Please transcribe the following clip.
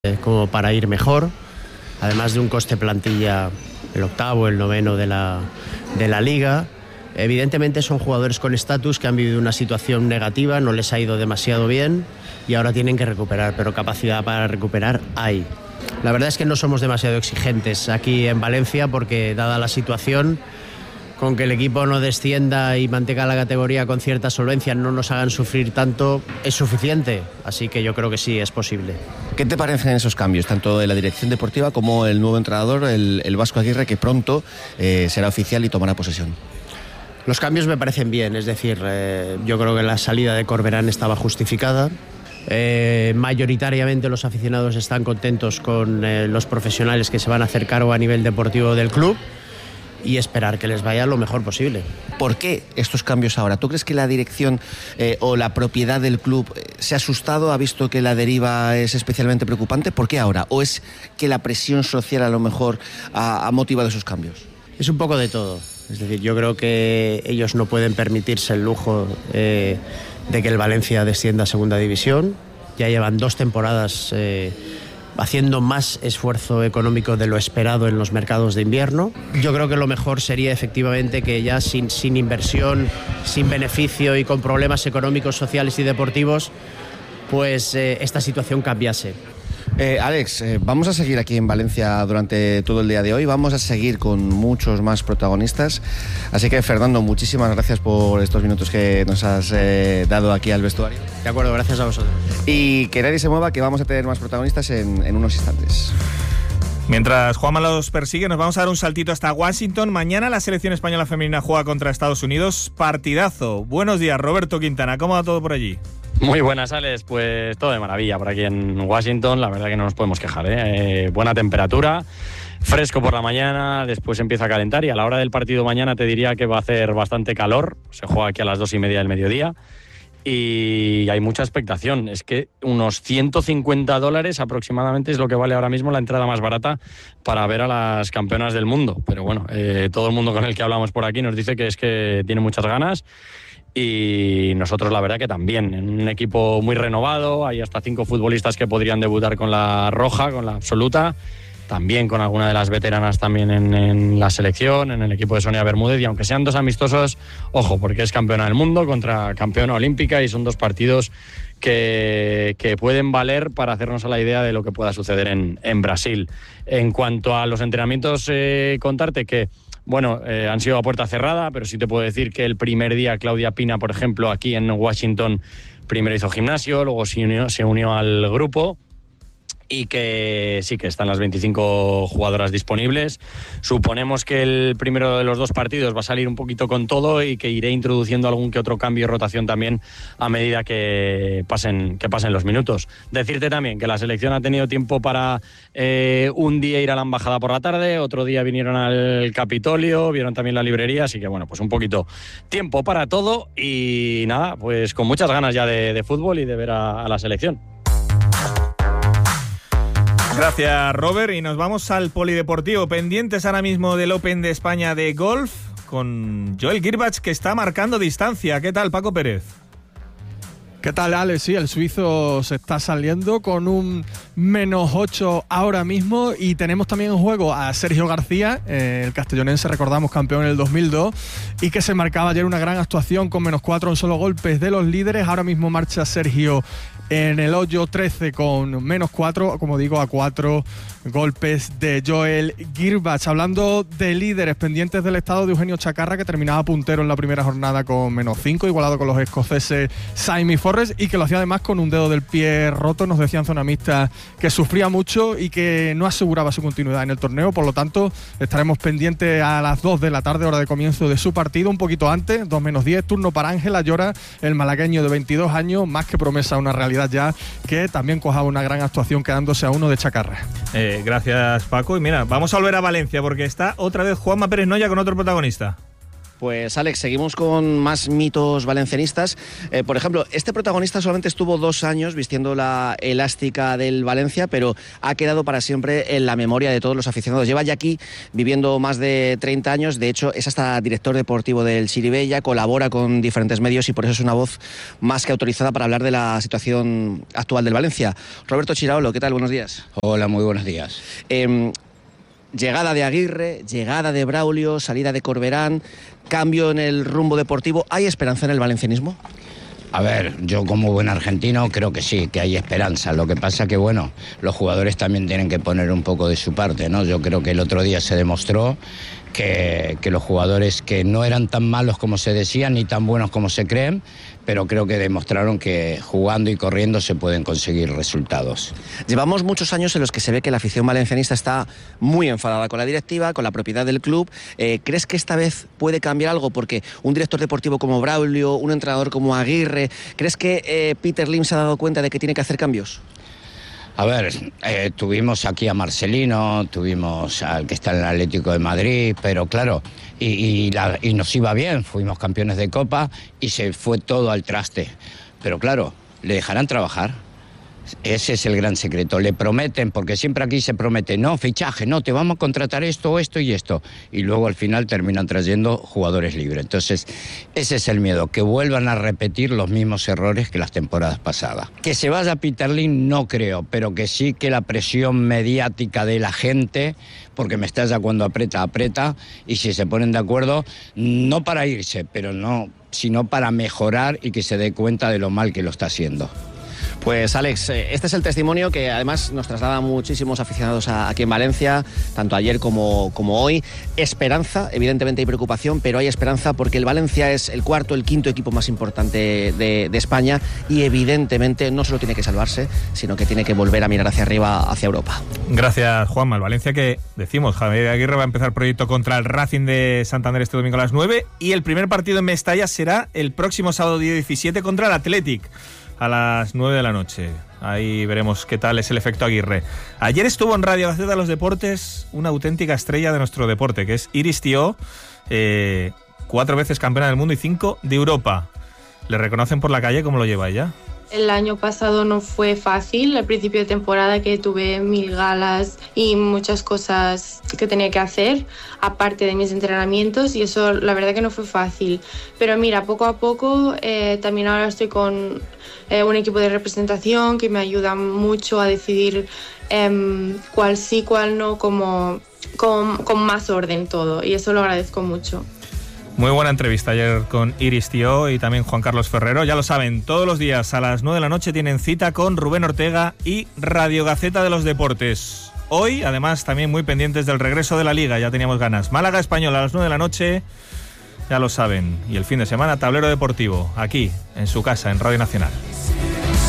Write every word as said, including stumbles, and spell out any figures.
eh, como para ir mejor, además de un coste plantilla el octavo, el noveno de la, de la liga. Evidentemente son jugadores con estatus que han vivido una situación negativa, no les ha ido demasiado bien y ahora tienen que recuperar, pero capacidad para recuperar hay. La verdad es que no somos demasiado exigentes aquí en Valencia porque, dada la situación, con que el equipo no descienda y mantenga la categoría con cierta solvencia, no nos hagan sufrir tanto, es suficiente. Así que yo creo que sí, es posible. ¿Qué te parecen esos cambios, tanto de la dirección deportiva como el nuevo entrenador, el, el Vasco Aguirre, que pronto eh, será oficial y tomará posesión? Los cambios me parecen bien, es decir, eh, yo creo que la salida de Corberán estaba justificada. Eh, mayoritariamente los aficionados están contentos con eh, los profesionales que se van a hacer cargo a nivel deportivo del club y esperar que les vaya lo mejor posible. ¿Por qué estos cambios ahora? ¿Tú crees que la dirección eh, o la propiedad del club eh, se ha asustado, ha visto que la deriva es especialmente preocupante? ¿Por qué ahora? ¿O es que la presión social a lo mejor ha, ha motivado esos cambios? Es un poco de todo. Es decir, yo creo que ellos no pueden permitirse el lujo eh, de que el Valencia descienda a segunda división. Ya llevan dos temporadas eh, haciendo más esfuerzo económico de lo esperado en los mercados de invierno. Yo creo que lo mejor sería efectivamente que ya sin, sin inversión, sin beneficio y con problemas económicos, sociales y deportivos, pues eh, esta situación cambiase. Eh, Alex, eh, vamos a seguir aquí en Valencia durante todo el día de hoy, vamos a seguir con muchos más protagonistas, así que Fernando, muchísimas gracias por estos minutos que nos has eh, dado aquí al vestuario. De acuerdo, gracias a vosotros. Y que nadie se mueva, que vamos a tener más protagonistas en, en unos instantes. Mientras Juanma los persigue, nos vamos a dar un saltito hasta Washington. Mañana la selección española femenina juega contra Estados Unidos. Partidazo. Buenos días, Roberto Quintana. ¿Cómo va todo por allí? Muy buenas, Alex. Pues todo de maravilla por aquí en Washington. La verdad que no nos podemos quejar, ¿eh? Eh, buena temperatura, fresco por la mañana, después empieza a calentar y a la hora del partido mañana te diría que va a hacer bastante calor. Se juega aquí a las dos y media del mediodía y hay mucha expectación. Es que unos ciento cincuenta dólares aproximadamente es lo que vale ahora mismo la entrada más barata para ver a las campeonas del mundo. Pero bueno, eh, todo el mundo con el que hablamos por aquí nos dice que es que tiene muchas ganas. Y nosotros la verdad que también, en un equipo muy renovado, hay hasta cinco futbolistas que podrían debutar con la roja, con la absoluta, también con alguna de las veteranas también en, en la selección, en el equipo de Sonia Bermúdez, y aunque sean dos amistosos, ojo, porque es campeona del mundo contra campeona olímpica y son dos partidos que, que pueden valer para hacernos a la idea de lo que pueda suceder en, en Brasil. En cuanto a los entrenamientos, eh, contarte que Bueno, eh, han sido a puerta cerrada, pero sí te puedo decir que el primer día Claudia Pina, por ejemplo, aquí en Washington, primero hizo gimnasio, luego se unió, se unió al grupo y que sí que están las veinticinco jugadoras disponibles. Suponemos que el primero de los dos partidos va a salir un poquito con todo y que iré introduciendo algún que otro cambio y rotación también a medida que pasen, que pasen los minutos. Decirte también que la selección ha tenido tiempo para eh, un día ir a la embajada por la tarde, otro día vinieron al Capitolio, vieron también la librería, así que bueno, pues un poquito tiempo para todo y nada, pues con muchas ganas ya de, de fútbol y de ver a, a la selección. Gracias, Robert, y nos vamos al polideportivo, pendientes ahora mismo del Open de España de golf, con Joel Girbach, que está marcando distancia. ¿Qué tal, Paco Pérez? ¿Qué tal, Alex? Sí, el suizo se está saliendo con un menos ocho ahora mismo y tenemos también en juego a Sergio García, eh, el castellonense, recordamos, campeón en el dos mil dos, y que se marcaba ayer una gran actuación con menos cuatro en solo golpes de los líderes. Ahora mismo marcha Sergio en el hoyo trece con menos cuatro, como digo, a cuatro golpes de Joel Girbach. Hablando de líderes, pendientes del estado de Eugenio Chacarra, que terminaba puntero en la primera jornada con menos cinco, igualado con los escoceses Saimi Forrest, y que lo hacía además con un dedo del pie roto. Nos decían zona mixta que sufría mucho y que no aseguraba su continuidad en el torneo. Por lo tanto, estaremos pendientes a las dos de la tarde, hora de comienzo de su partido, un poquito antes, dos menos diez, turno para Ángela Llora, el malagueño de veintidós años, más que promesa, una realidad ya, que también cojaba una gran actuación quedándose a uno de Chacarra. Eh, gracias, Paco. Y mira, vamos a volver a Valencia porque está otra vez Juanma Pérez Noya con otro protagonista. Pues Alex, seguimos con más mitos valencianistas. Eh, por ejemplo, este protagonista solamente estuvo dos años vistiendo la elástica del Valencia, pero ha quedado para siempre en la memoria de todos los aficionados. Lleva ya aquí viviendo más de treinta años, de hecho es hasta director deportivo del Chirivella, colabora con diferentes medios y por eso es una voz más que autorizada para hablar de la situación actual del Valencia. Roberto Chiraolo, ¿qué tal? Buenos días. Hola, muy buenos días. Eh, Llegada de Aguirre, llegada de Braulio, salida de Corberán, cambio en el rumbo deportivo. ¿Hay esperanza en el valencianismo? A ver, yo como buen argentino creo que sí, que hay esperanza. Lo que pasa que, bueno, los jugadores también tienen que poner un poco de su parte, ¿no? Yo creo que el otro día se demostró que, que los jugadores que no eran tan malos como se decían ni tan buenos como se creen, pero creo que demostraron que jugando y corriendo se pueden conseguir resultados. Llevamos muchos años en los que se ve que la afición valencianista está muy enfadada con la directiva, con la propiedad del club. Eh, ¿Crees que esta vez puede cambiar algo? Porque un director deportivo como Braulio, un entrenador como Aguirre, ¿crees que eh, Peter Lim se ha dado cuenta de que tiene que hacer cambios? A ver, eh, tuvimos aquí a Marcelino, tuvimos al que está en el Atlético de Madrid, pero claro, y, y, la, y nos iba bien, fuimos campeones de Copa y se fue todo al traste. Pero claro, ¿le dejarán trabajar? Ese es el gran secreto. Le prometen, porque siempre aquí se promete, no, fichaje, no, te vamos a contratar esto, esto y esto. Y luego al final terminan trayendo jugadores libres. Entonces, ese es el miedo, que vuelvan a repetir los mismos errores que las temporadas pasadas. Que se vaya Peter Lim, no creo, pero que sí que la presión mediática de la gente, porque me estalla cuando aprieta, aprieta, y si se ponen de acuerdo, no para irse, pero no, sino para mejorar y que se dé cuenta de lo mal que lo está haciendo. Pues Alex, este es el testimonio que además nos traslada muchísimos aficionados a, aquí en Valencia, tanto ayer como, como hoy. Esperanza, evidentemente hay preocupación, pero hay esperanza porque el Valencia es el cuarto, el quinto equipo más importante de, de España y evidentemente no solo tiene que salvarse, sino que tiene que volver a mirar hacia arriba, hacia Europa. Gracias, Juanma. El Valencia que, decimos, Javier Aguirre va a empezar proyecto contra el Racing de Santander este domingo a las nueve y el primer partido en Mestalla será el próximo sábado día diecisiete contra el Athletic a las nueve de la noche. Ahí veremos qué tal es el efecto Aguirre. Ayer estuvo en Radio Gaceta de los Deportes una auténtica estrella de nuestro deporte, que es Iris Tió, eh, cuatro veces campeona del mundo y cinco de Europa. ¿Le reconocen por la calle? ¿Cómo lo lleva ella? El año pasado no fue fácil, al principio de temporada que tuve mil galas y muchas cosas que tenía que hacer, aparte de mis entrenamientos, y eso la verdad que no fue fácil. Pero mira, poco a poco eh, también ahora estoy con eh, un equipo de representación que me ayuda mucho a decidir eh, cuál sí, cuál no, como, con, con más orden todo, y eso lo agradezco mucho. Muy buena entrevista ayer con Iris Tió y también Juan Carlos Ferrero. Ya lo saben, todos los días a las nueve de la noche tienen cita con Rubén Ortega y Radio Gaceta de los Deportes. Hoy, además, también muy pendientes del regreso de la Liga, ya teníamos ganas. Málaga Español a las nueve de la noche, ya lo saben. Y el fin de semana, Tablero Deportivo, aquí, en su casa, en Radio Nacional.